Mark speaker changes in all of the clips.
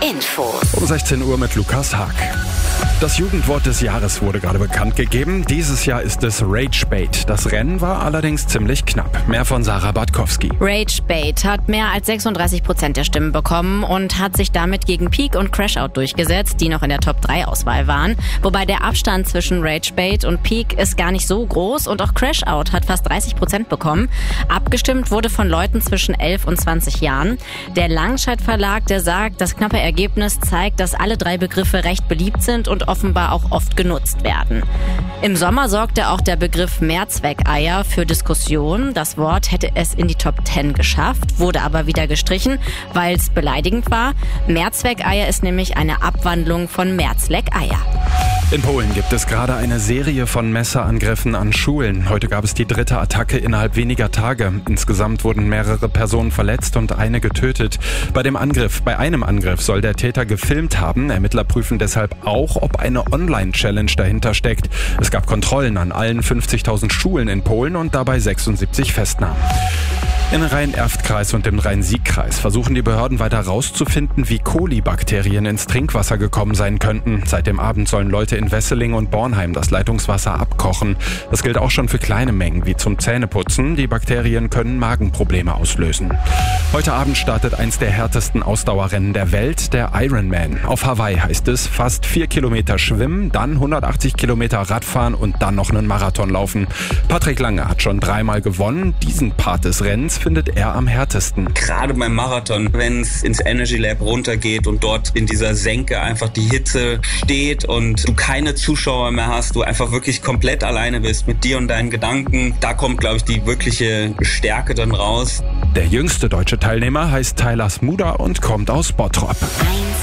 Speaker 1: Infos.
Speaker 2: Um 16 Uhr mit Lukas Haag. Das Jugendwort des Jahres wurde gerade bekannt gegeben. Dieses Jahr ist es Ragebait. Das Rennen war allerdings ziemlich knapp. Mehr von Sarah Bartkowski.
Speaker 3: Ragebait hat mehr als 36% der Stimmen bekommen und hat sich damit gegen Peak und Crashout durchgesetzt, die noch in der Top-3-Auswahl waren. Wobei der Abstand zwischen Ragebait und Peak ist gar nicht so groß und auch Crashout hat fast 30% bekommen. Abgestimmt wurde von Leuten zwischen 11 und 20 Jahren. Der Langscheid Verlag, der sagt, das knappe Ergebnis zeigt, dass alle drei Begriffe recht beliebt sind und offenbar auch oft genutzt werden. Im Sommer sorgte auch der Begriff Mehrzweckeier für Diskussionen. Das Wort hätte es in die Top 10 geschafft, wurde aber wieder gestrichen, weil es beleidigend war. Mehrzweckeier ist nämlich eine Abwandlung von Mehrzweckeier.
Speaker 2: In Polen gibt es gerade eine Serie von Messerangriffen an Schulen. Heute gab es die 3. Attacke innerhalb weniger Tage. Insgesamt wurden mehrere Personen verletzt und eine getötet. Bei einem Angriff soll der Täter gefilmt haben. Ermittler prüfen deshalb auch, ob eine Online-Challenge dahinter steckt. Es gab Kontrollen an allen 50.000 Schulen in Polen und dabei 76 Festnahmen. In Rhein-Erft-Kreis und im Rhein-Sieg-Kreis versuchen die Behörden weiter herauszufinden, wie Kolibakterien ins Trinkwasser gekommen sein könnten. Seit dem Abend sollen Leute in Wesseling und Bornheim das Leitungswasser abkochen. Das gilt auch schon für kleine Mengen, wie zum Zähneputzen. Die Bakterien können Magenprobleme auslösen. Heute Abend startet eins der härtesten Ausdauerrennen der Welt, der Ironman. Auf Hawaii heißt es fast 4 Kilometer schwimmen, dann 180 Kilometer Radfahren und dann noch einen Marathon laufen. Patrick Lange hat schon 3-mal gewonnen. Diesen Part des Rennens findet er am härtesten.
Speaker 4: Gerade beim Marathon, wenn es ins Energy Lab runtergeht und dort in dieser Senke einfach die Hitze steht und du keine Zuschauer mehr hast, du einfach wirklich komplett alleine bist mit dir und deinen Gedanken, da kommt, glaube ich, die wirkliche Stärke dann raus.
Speaker 2: Der jüngste deutsche Teilnehmer heißt Tyler Smuda und kommt aus Bottrop.
Speaker 1: 1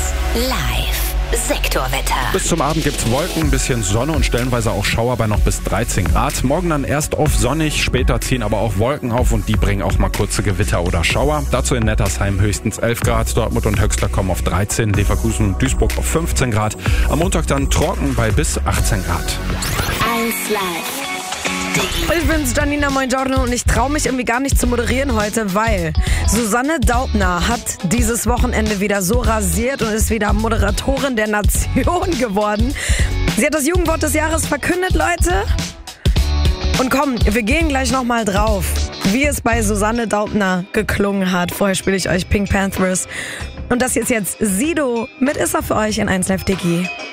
Speaker 1: Live. Sektorwetter.
Speaker 2: Bis zum Abend gibt's Wolken, ein bisschen Sonne und stellenweise auch Schauer bei noch bis 13 Grad. Morgen dann erst oft sonnig, später ziehen aber auch Wolken auf und die bringen auch mal kurze Gewitter oder Schauer. Dazu in Nettersheim höchstens 11 Grad, Dortmund und Höxter kommen auf 13, Leverkusen und Duisburg auf 15 Grad. Am Montag dann trocken bei bis 18 Grad.
Speaker 1: 1 Live.
Speaker 5: Ich bin's, Janina Moingiorno, und ich traue mich irgendwie gar nicht zu moderieren heute, weil Susanne Daubner hat dieses Wochenende wieder so rasiert und ist wieder Moderatorin der Nation geworden. Sie hat das Jugendwort des Jahres verkündet, Leute. Und komm, wir gehen gleich nochmal drauf, wie es bei Susanne Daubner geklungen hat. Vorher spiele ich euch Pink Panthers. Und das ist jetzt Sido mit Ist er für euch in 1 Live Diggi.